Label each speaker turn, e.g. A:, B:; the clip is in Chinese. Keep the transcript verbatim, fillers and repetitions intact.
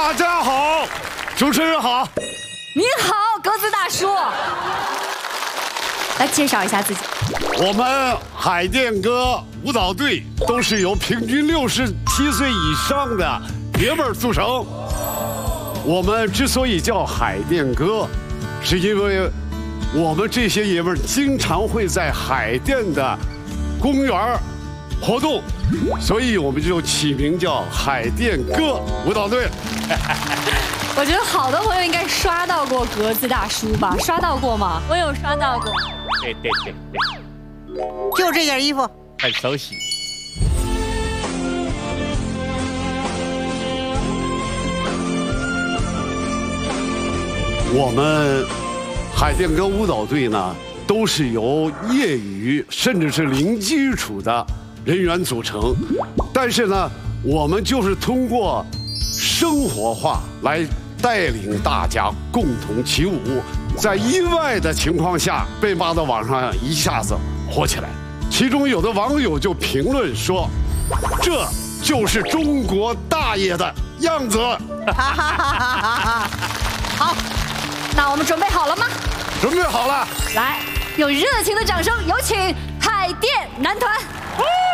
A: 大家好，主持人好。
B: 您好，格子大叔。来介绍一下自己。
A: 我们海淀歌舞蹈队都是由平均六十七岁以上的爷们儿组成。我们之所以叫海淀歌，是因为我们这些爷们儿经常会在海淀的公园活动，所以我们就起名叫海淀歌舞蹈队。
B: 我觉得好多朋友应该刷到过格子大叔吧？刷到过吗？
C: 我有刷到过。
D: 对对对对，
E: 就这件衣服，
D: 很熟悉。
A: 我们海淀歌舞蹈队呢，都是由业余甚至是零基础的人员组成，但是呢，我们就是通过生活化来带领大家共同起舞，在意外的情况下被骂到网上一下子火起来。其中有的网友就评论说：“这就是中国大爷的样子。”
B: 好，那我们准备好了吗？
A: 准备好了，
B: 来，用热情的掌声，有请海淀男团。